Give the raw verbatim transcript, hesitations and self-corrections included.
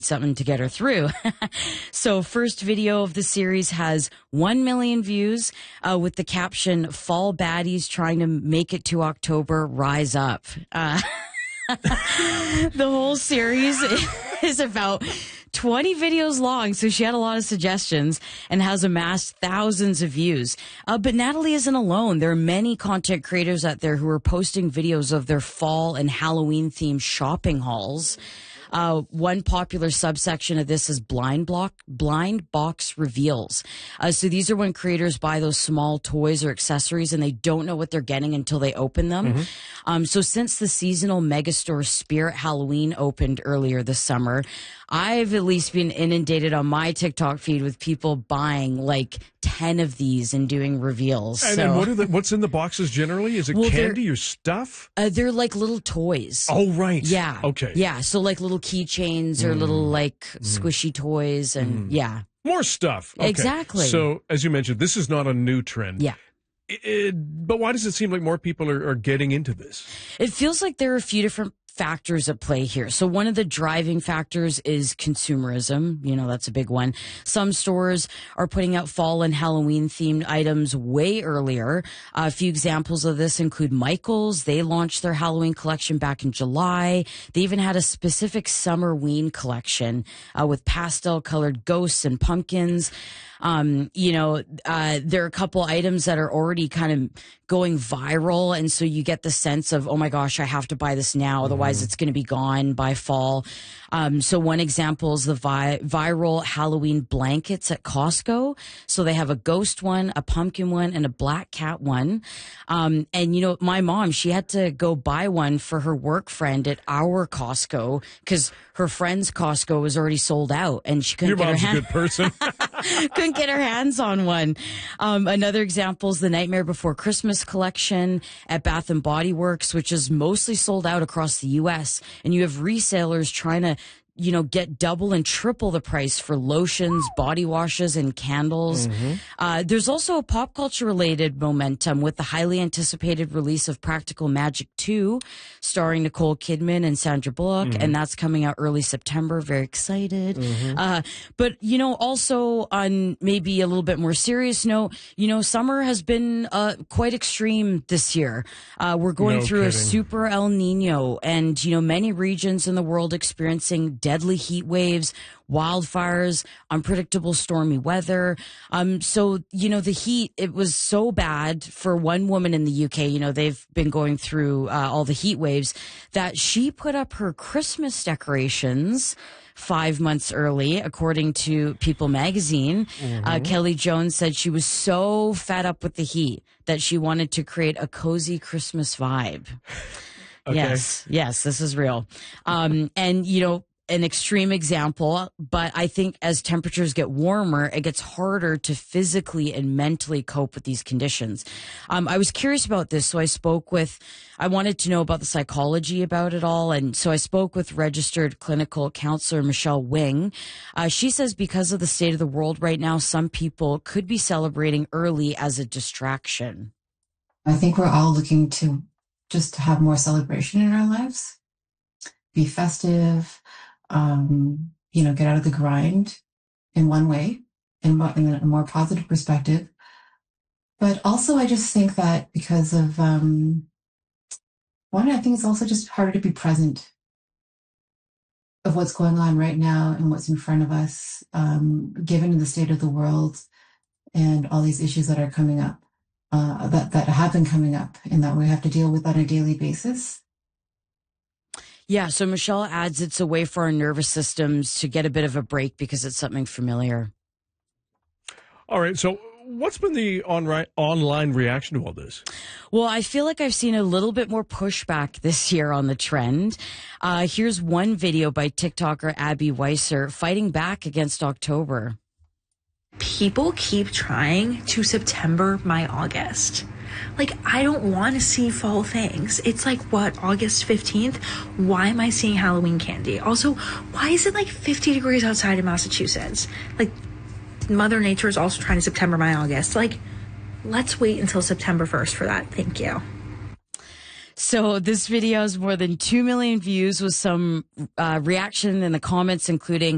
something to get her through. So first video of the series has one million views uh, with the caption, "Fall baddies trying to make it to October, rise up." Uh, the whole series is about twenty videos long, so she had a lot of suggestions and has amassed thousands of views. Uh, but Natalie isn't alone. There are many content creators out there who are posting videos of their fall and Halloween themed shopping hauls. Uh, one popular subsection of this is blind block, blind box reveals. Uh, so these are when creators buy those small toys or accessories and they don't know what they're getting until they open them. Mm-hmm. Um, so since the seasonal megastore Spirit Halloween opened earlier this summer, I've at least been inundated on my TikTok feed with people buying like ten of these and doing reveals. And so, then what are the, what's in the boxes generally? Is it well, candy or stuff? Uh, they're like little toys. Oh, right. Yeah. Okay. Yeah. So like little keychains or mm. little like mm. squishy toys and mm. yeah. More stuff. Okay. Exactly. So as you mentioned, this is not a new trend. Yeah. It, it, but why does it seem like more people are, are getting into this? It feels like there are a few different factors at play here. So one of the driving factors is consumerism. You know, that's a big one. Some stores are putting out fall and Halloween themed items way earlier. Uh, a few examples of this include Michael's. They launched their Halloween collection back in July. They even had a specific Summerween collection uh, with pastel colored ghosts and pumpkins. Um, you know, uh, there are a couple items that are already kind of going viral. And so you get the sense of, oh my gosh, I have to buy this now. Otherwise mm-hmm. it's going to be gone by fall. Um, so one example is the vi- viral Halloween blankets at Costco. So they have a ghost one, a pumpkin one, and a black cat one. Um, and you know, my mom, she had to go buy one for her work friend at our Costco because her friend's Costco was already sold out and she couldn't Your get her mom's hand- a good person. couldn't get her hands on one. Um, another example is the Nightmare Before Christmas collection at Bath and Body Works, which is mostly sold out across the U S. And you have resellers trying to, you know, get double and triple the price for lotions, body washes, and candles. Mm-hmm. Uh, there's also a pop culture related momentum with the highly anticipated release of Practical Magic two, starring Nicole Kidman and Sandra Bullock, mm-hmm. and that's coming out early September. Very excited. Mm-hmm. Uh, but, you know, also on maybe a little bit more serious note, you know, summer has been uh, quite extreme this year. Uh, we're going no through kidding. a super El Nino, and, you know, many regions in the world experiencing deadly heat waves, wildfires, unpredictable stormy weather. Um, so, you know, the heat, it was so bad for one woman in the U K, you know, they've been going through uh, all the heat waves, that she put up her Christmas decorations five months early, according to People magazine. Mm-hmm. Uh, Kelly Jones said she was so fed up with the heat that she wanted to create a cozy Christmas vibe. Okay. Yes, yes, this is real. Um, and, you know, an extreme example, but I think as temperatures get warmer, it gets harder to physically and mentally cope with these conditions. Um, I was curious about this, so I spoke with, I wanted to know about the psychology about it all, and so I spoke with registered clinical counselor Michelle Wing. Uh, she says because of the state of the world right now, some people could be celebrating early as a distraction. I think we're all looking to just have more celebration in our lives, be festive, Um, you know, get out of the grind in one way, in, in a more positive perspective. But also, I just think that because of, um, one, I think it's also just harder to be present of what's going on right now and what's in front of us, um, given the state of the world and all these issues that are coming up, uh, that, that have been coming up and that we have to deal with on a daily basis. Yeah, so Michelle adds it's a way for our nervous systems to get a bit of a break because it's something familiar. All right, so what's been the on- online reaction to all this? Well, I feel like I've seen a little bit more pushback this year on the trend. Uh, here's one video by TikToker Abby Weiser fighting back against October. People keep trying to September my August. Like, I don't want to see fall things. It's like, what, August fifteenth? Why am I seeing Halloween candy? Also, why is it like fifty degrees outside in Massachusetts? Like, Mother Nature is also trying to September my August. Like, let's wait until September first for that. Thank you. So this video has more than two million views with some uh, reaction in the comments, including